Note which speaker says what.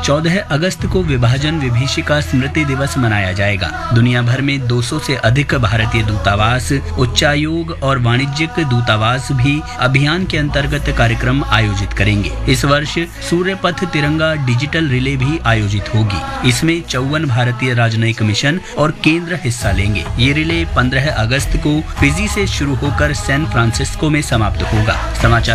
Speaker 1: 14 अगस्त को विभाजन विभीषिका स्मृति दिवस मनाया जाएगा। दुनिया भर में 200 से अधिक भारतीय दूतावास, उच्चायोग और वाणिज्यिक दूतावास भी अभियान के अंतर्गत कार्यक्रम आयोजित करेंगे। इस वर्ष सूर्यपथ तिरंगा डिजिटल रिले भी आयोजित होगी। इसमें 54 भारतीय राजनयिक मिशन और केंद्र हिस्सा लेंगे। ये रिले 15 अगस्त को फिजी से शुरू होकर सैन फ्रांसिस्को में समाप्त होगा। समाचार